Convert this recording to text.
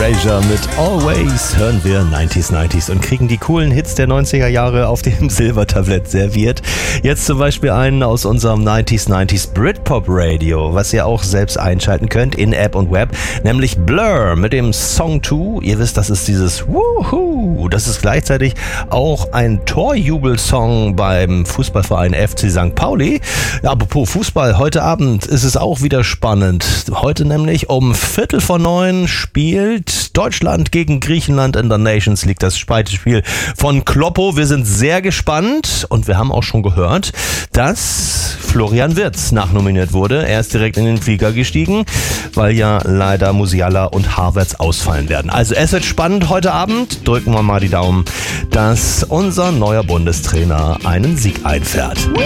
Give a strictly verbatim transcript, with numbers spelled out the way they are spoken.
Fraser mit Always hören wir neunziger neunziger und kriegen die coolen Hits der neunziger Jahre auf dem Silbertablett serviert. Jetzt zum Beispiel einen aus unserem neunziger neunziger Britpop Radio, was ihr auch selbst einschalten könnt in App und Web, nämlich Blur mit dem Song zwei. Ihr wisst, das ist dieses Woohoo. Das ist gleichzeitig auch ein Torjubelsong beim Fußballverein F C Sankt Pauli. Ja, apropos Fußball, heute Abend ist es auch wieder spannend. Heute nämlich um Viertel vor neun spielt Deutschland gegen Griechenland in der Nations League, das zweite Spiel von Kloppo. Wir sind sehr gespannt und wir haben auch schon gehört, dass Florian Wirtz nachnominiert wurde. Er ist direkt in den Flieger gestiegen, weil ja leider Musiala und Havertz ausfallen werden. Also es wird spannend heute Abend. Drücken wir mal die Daumen, dass unser neuer Bundestrainer einen Sieg einfährt.